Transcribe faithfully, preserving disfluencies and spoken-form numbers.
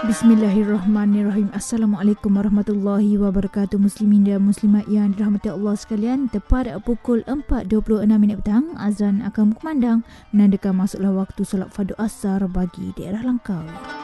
Bismillahirrahmanirrahim. Assalamualaikum warahmatullahi wabarakatuh. Muslimin dan muslimat yang dirahmati Allah sekalian, tepat pukul empat dua puluh enam minit petang, azan akan berkumandang menandakan masuklah waktu solat fardu asar bagi daerah Langkawi.